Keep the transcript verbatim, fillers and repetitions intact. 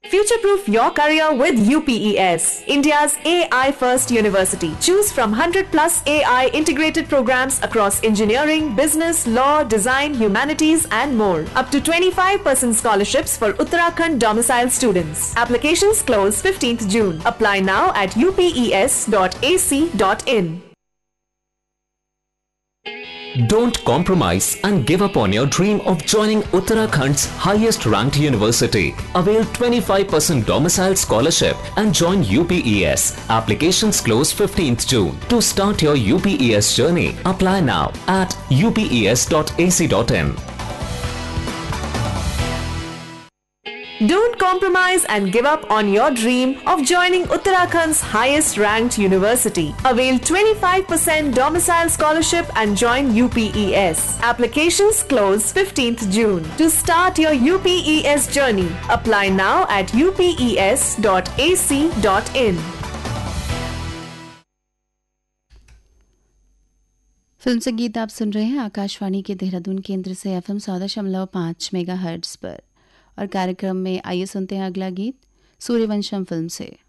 Future-proof your career with U P E S, India's A I-first university. Choose from one hundred plus A I integrated programs across engineering, business, law, design, humanities and more. Up to twenty-five percent scholarships for Uttarakhand domicile students. Applications close fifteenth June. Apply now at u p e s dot a c dot in. Don't compromise and give up on your dream of joining Uttarakhand's highest ranked university. Avail twenty-five percent domicile scholarship and join U P E S. Applications close fifteenth June. To start your U P E S journey, apply now at u p e s dot a c dot in. Don't compromise and give up on your dream of joining Uttarakhand's highest ranked university. Avail twenty-five percent domicile scholarship and join U P E S. Applications close fifteenth June. To start your U P E S journey, apply now at u p e s dot a c dot in. Film संगीत आप सुन रहे हैं आकाशवाणी के देहरादून केंद्र से FM सौ दशमलव पाँच मेगा हर्ट्ज पर, और कार्यक्रम में आइए सुनते हैं अगला गीत सूर्यवंशम फिल्म से।